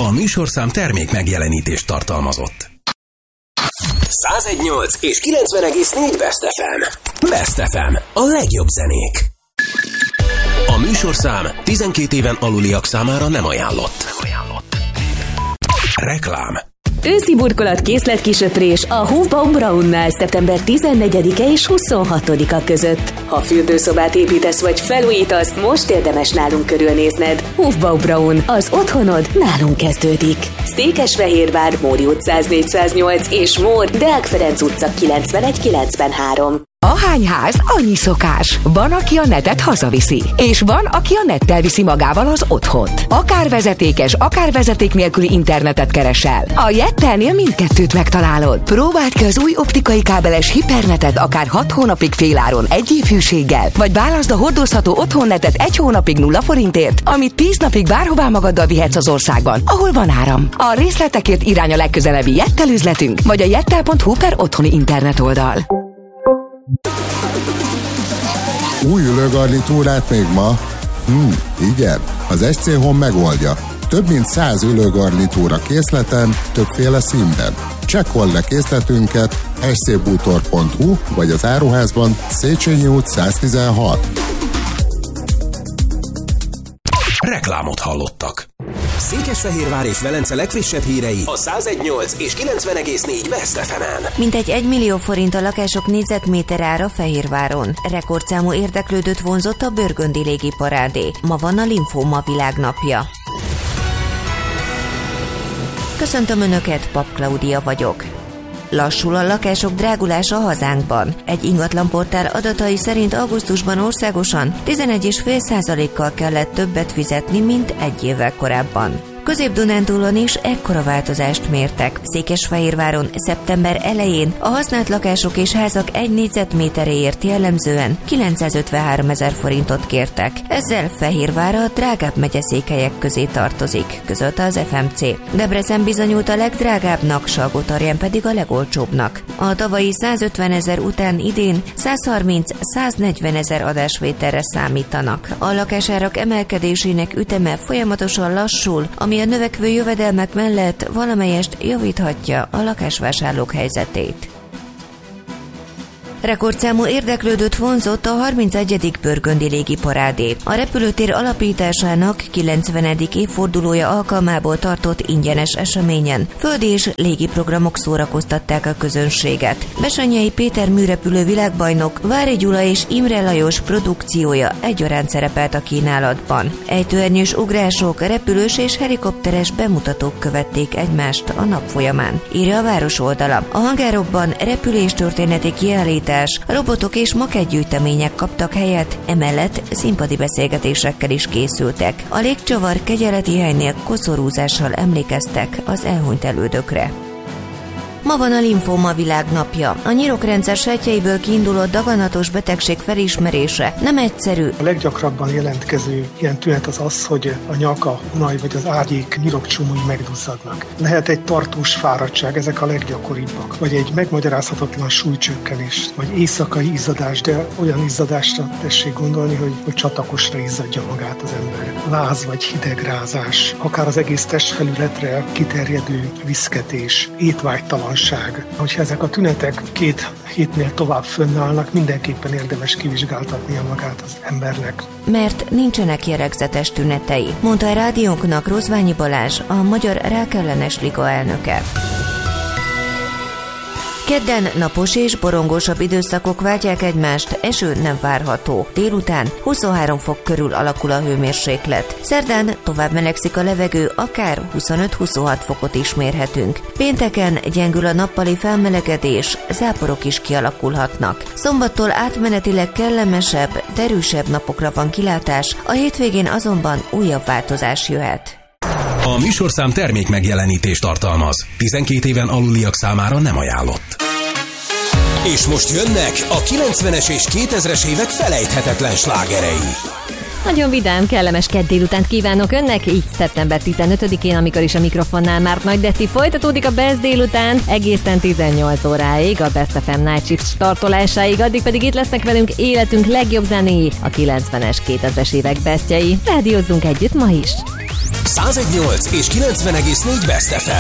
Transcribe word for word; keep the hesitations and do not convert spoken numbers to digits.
A műsorszám termék megjelenítést tartalmazott. száz egy egész nyolc és kilencven egész négy Best ef em. Best ef em. A legjobb zenék. A műsorszám tizenkét éven aluliak számára nem ajánlott. Nem ajánlott. Reklám. Őszi burkolat készletkisöprés a Hofbaum-Braunnál szeptember tizennegyedike és huszonhatodika között. Ha fürdőszobát építesz vagy felújítasz, most érdemes nálunk körülnézned. Hofbaum-Braun, az otthonod nálunk kezdődik. Székesfehérvár, Móri utca négyszáznyolc és Mór, Deák Ferenc utca kilencvenegy kilencvenhárom. Ahány ház, annyi szokás. Van, aki a netet hazaviszi, és van, aki a nettel viszi magával az otthont. Akár vezetékes, akár vezeték nélküli internetet keresel. A Jettelnél mindkettőt megtalálod. Próbáld ki az új optikai kábeles hipernetet akár hat hónapig féláron egy év hűséggel, vagy válaszd a hordozható otthonnetet egy hónapig nulla forintért, amit tíz napig bárhová magaddal vihetsz az országban, ahol van áram. A részletekért irány a legközelebbi Jettel üzletünk, vagy a jettel pont hu per otthoni internet oldal. Új ülőgarnitúrát még ma? Hm, igen, az es cé Home megoldja. Több mint száz ülőgarnitúra készleten, többféle színben. Csekkold le készletünket es cé bútor pont hu vagy az áruházban Széchenyi út száztizenhat. Reklámot hallottak. Székesfehérvár és Velence legfrissebb hírei a száz egy egész nyolc és kilencven egész négy Best ef emen. Mintegy egy millió forint a lakások négyzetméter ára Fehérváron. Rekordszámú érdeklődőt vonzott a Burgundy légiparádé. Ma van a Linfóma világnapja. Köszöntöm Önöket, Pap Klaudia vagyok. Lassul a lakások drágulása hazánkban. Egy ingatlanportál adatai szerint augusztusban országosan tizenegy egész öt százalékkal kellett többet fizetni, mint egy évvel korábban. Közép-Dunántúlon is ekkora változást mértek. Székesfehérváron szeptember elején a használt lakások és házak egy négyzetméteréért jellemzően kilencszázötvenhárom ezer forintot kértek. Ezzel Fehérvár a drágább megyeszékhelyek közé tartozik, közölte az ef em cé. Debrecen bizonyult a legdrágábbnak, Salgótarján pedig a legolcsóbbnak. A tavalyi százötven ezer után idén százharminc-száznegyven ezer adásvételre számítanak. A lakásárak emelkedésének üteme folyamatosan lassul, ami a növekvő jövedelmek mellett valamelyest javíthatja a lakásvásárlók helyzetét. Rekordszámú érdeklődőt vonzott a harmincegyedik Burgundy légiparádé. A repülőtér alapításának kilencvenedik évfordulója alkalmából tartott ingyenes eseményen földi és légiprogramok szórakoztatták a közönséget. Besenyei Péter műrepülő világbajnok, Vári Gyula és Imre Lajos produkciója egyaránt szerepelt a kínálatban. Ejtőernyős ugrások, repülős és helikopteres bemutatók követték egymást a nap folyamán, írja a város oldala. A hangárokban repüléstörténeti kiállítás, robotok és makettgyűjtemények kaptak helyet, emellett színpadi beszélgetésekkel is készültek. A légcsavar kegyeleti helynél koszorúzással emlékeztek az elhunyt elődökre. Ma van a Linfóma világnapja. A nyirokrendszer sejtjeiből kiinduló daganatos betegség felismerése nem egyszerű. A leggyakrabban jelentkező ilyen tünet az az, hogy a nyak, a hunaj vagy az ágyék nyirokcsomói megduzzadnak. Lehet egy tartós fáradtság, ezek a leggyakoribbak. Vagy egy megmagyarázhatatlan súlycsökkenés, vagy éjszakai izzadás, de olyan izzadásra tessék gondolni, hogy, hogy csatakosra izzadja magát az ember. Láz vagy hidegrázás, akár az egész testfelületre kiterjedő viszketés, étvágytalan. Hogyha ezek a tünetek két hétnél tovább fönnállnak, mindenképpen érdemes kivizsgáltatnia magát az embernek. Mert nincsenek jellegzetes tünetei, mondta a rádiónknak Rozványi Balázs, a Magyar Rákellenes Liga elnöke. Kedden napos és borongosabb időszakok váltják egymást, eső nem várható. Délután huszonhárom fok körül alakul a hőmérséklet. Szerdán tovább melegszik a levegő, akár huszonöt-huszonhat fokot is mérhetünk. Pénteken gyengül a nappali felmelegedés, záporok is kialakulhatnak. Szombattól átmenetileg kellemesebb, derűsebb napokra van kilátás, a hétvégén azonban újabb változás jöhet. A műsorszám termék megjelenítést tartalmaz. tizenkét éven aluliak számára nem ajánlott. És most jönnek a kilencvenes és kétezres évek felejthetetlen slágerei. Nagyon vidám, kellemes kedd délutánt kívánok önnek, így szeptember tizenötödikén, amikor is a mikrofonnál már Nagy Detti folytatódik a Best délután, egészen tizennyolc óráig, a Best ef em Night Shift startolásáig, addig pedig itt lesznek velünk életünk legjobb zenéi, a kilencvenes, kétezres évek bestjei. Rádiózzunk együtt ma is! száz egy nyolc és kilencven egész négy Best ef em.